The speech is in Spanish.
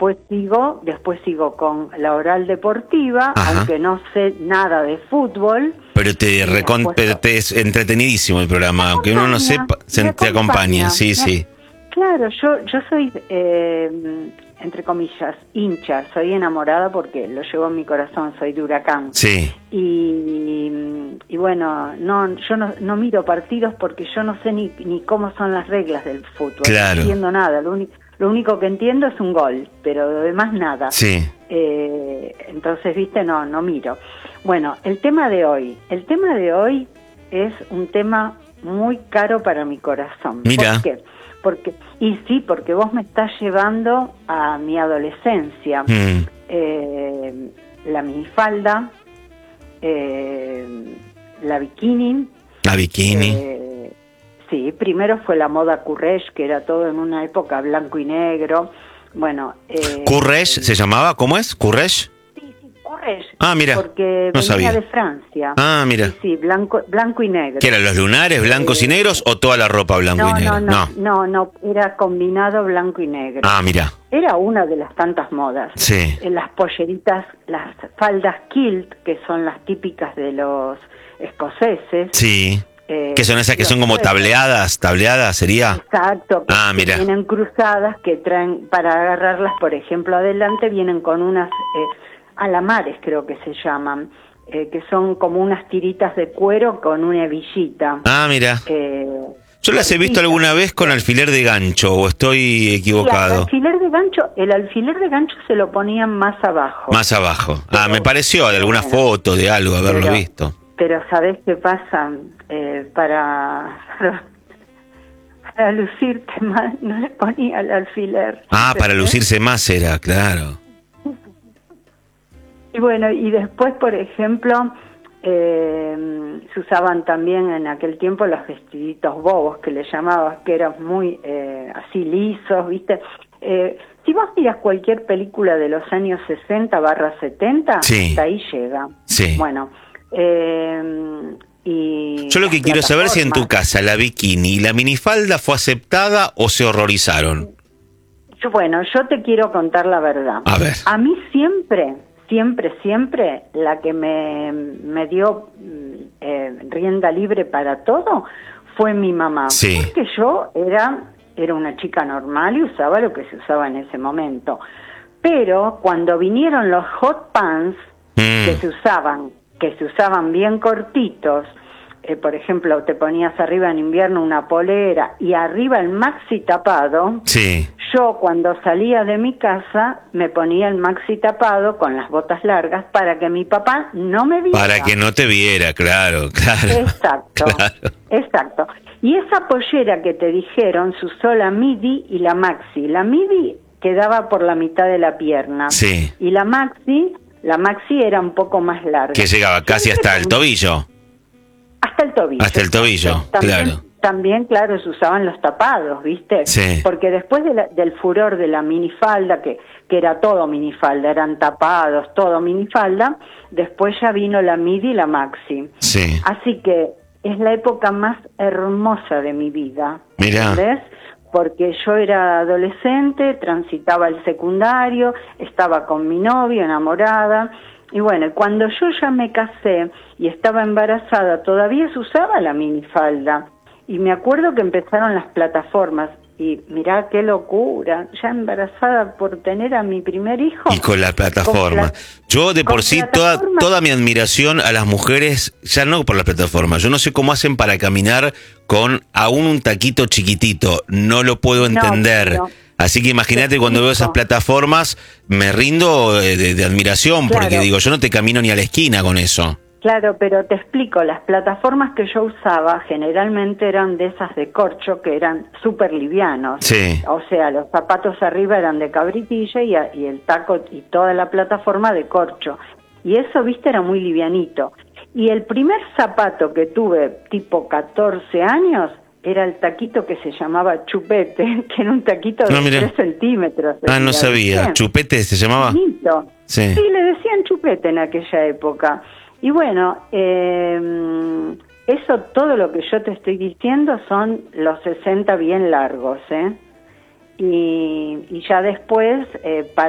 después sigo con la oral deportiva, Ajá. aunque no sé nada de fútbol. Pero pero te es entretenidísimo el programa, aunque uno no sepa, te acompaña, sí, sí. Claro, yo soy, entre comillas, hincha, soy enamorada porque lo llevo en mi corazón, soy de Huracán. Sí. Y bueno, yo no miro partidos porque yo no sé ni cómo son las reglas del fútbol. Claro. No entiendo nada, lo único que entiendo es un gol, pero lo demás nada. Sí. Entonces, viste, no miro. Bueno, el tema de hoy es un tema muy caro para mi corazón. Mira. ¿Por qué? Porque vos me estás llevando a mi adolescencia. La minifalda, la bikini. La bikini. Sí, primero fue la moda Courrèges, que era todo en una época blanco y negro. Bueno, ¿Courrèges se llamaba? ¿Cómo es? ¿Courrèges? Sí, Courrèges. Ah, mira. Porque no venía sabía. de Francia. Ah, mira. Sí, blanco y negro. ¿Qué eran los lunares blancos y negros o toda la ropa blanco y negro? No, era combinado blanco y negro. Ah, mira. Era una de las tantas modas. Sí. Las polleritas, las faldas kilt, que son las típicas de los escoceses. Sí. ¿Qué son esas que son como tableadas sería? Exacto. Ah, que mira. Vienen cruzadas, que traen, para agarrarlas, por ejemplo, adelante, vienen con unas alamares, creo que se llaman, que son como unas tiritas de cuero con una hebillita. Ah, mira. Yo las he visto alguna vez con alfiler de gancho, o estoy equivocado. El alfiler de gancho se lo ponían más abajo. Más abajo. Me pareció de alguna foto, de algo, haberlo visto. Pero ¿sabés qué pasa? Para lucirte más, no le ponía el alfiler. Para lucirse más era, claro. Y bueno, y después, por ejemplo, se usaban también en aquel tiempo los vestiditos bobos, que le llamabas, que eran muy así lisos, ¿viste? Si vos miras cualquier película de los años 60/70, sí. hasta ahí llega. Sí. Bueno, y yo lo que quiero saber es si en tu casa la bikini y la minifalda fue aceptada o se horrorizaron. Yo te quiero contar la verdad. A ver. A mí siempre la que me dio rienda libre para todo fue mi mamá. Sí. Porque yo era una chica normal y usaba lo que se usaba en ese momento. Pero cuando vinieron los hot pants que se usaban bien cortitos, por ejemplo, te ponías arriba en invierno una polera y arriba el maxi tapado. Sí. Yo cuando salía de mi casa me ponía el maxi tapado con las botas largas para que mi papá no me viera. Para que no te viera, claro. Exacto, claro. Exacto. Y esa pollera que te dijeron se usó la midi y la maxi. La midi quedaba por la mitad de la pierna. Sí. Y la maxi era un poco más larga. Que llegaba casi hasta el tobillo. Hasta el tobillo. Hasta el tobillo, claro. También, claro, se usaban los tapados, ¿viste? Sí. Porque después del furor de la minifalda, que era todo minifalda, eran tapados, todo minifalda, después ya vino la midi y la maxi. Sí. Así que es la época más hermosa de mi vida. Mirá. ¿Ves? Porque yo era adolescente, transitaba el secundario, estaba con mi novio, enamorada. Y bueno, cuando yo ya me casé y estaba embarazada, todavía se usaba la minifalda. Y me acuerdo que empezaron las plataformas. Y mirá qué locura, ya embarazada por tener a mi primer hijo. Y con la plataforma. Yo de por sí, toda mi admiración a las mujeres, ya no por la plataforma. Yo no sé cómo hacen para caminar con aún un taquito chiquitito. No lo puedo entender. No. Así que imagínate cuando veo esas plataformas, me rindo de admiración, porque claro. digo, yo no te camino ni a la esquina con eso. Claro, pero te explico, las plataformas que yo usaba generalmente eran de esas de corcho que eran súper livianos. Sí. O sea, los zapatos arriba eran de cabritilla y el taco y toda la plataforma de corcho. Y eso, viste, era muy livianito. Y el primer zapato que tuve, tipo 14 años, era el taquito que se llamaba chupete, que era un taquito de 3 centímetros. No sabía. ¿Viste? ¿Chupete se llamaba? Sí, le decían chupete en aquella época. Y bueno, eso, todo lo que yo te estoy diciendo son los 60 bien largos, ¿eh? Y ya después,